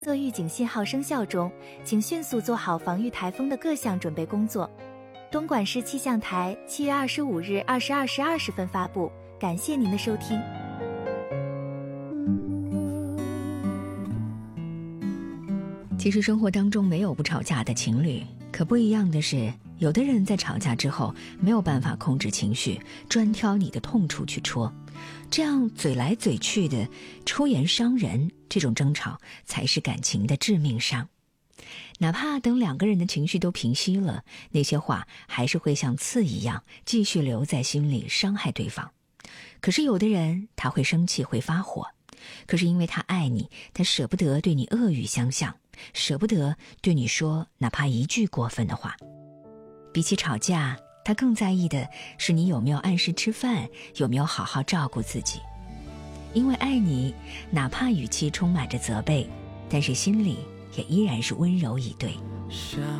做预警信号生效中，请迅速做好防御台风的各项准备工作。东莞市气象台7月25日22时20分发布，感谢您的收听。 其实生活当中没有不吵架的情侣，可不一样的是，有的人在吵架之后没有办法控制情绪，专挑你的痛处去戳，这样嘴来嘴去的出言伤人，这种争吵才是感情的致命伤。哪怕等两个人的情绪都平息了，那些话还是会像刺一样继续留在心里，伤害对方。可是有的人他会生气，会发火，可是因为他爱你，他舍不得对你恶语相向，舍不得对你说哪怕一句过分的话。比起吵架，他更在意的是你有没有按时吃饭，有没有好好照顾自己。因为爱你，哪怕语气充满着责备，但是心里也依然是温柔以对。 下